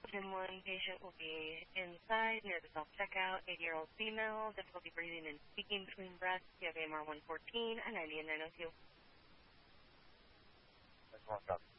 Option 1 patient will be inside near the self-checkout, 80-year-old female, difficulty breathing and speaking between breaths. You have AMR 114, I-90 and 902. That's one copy.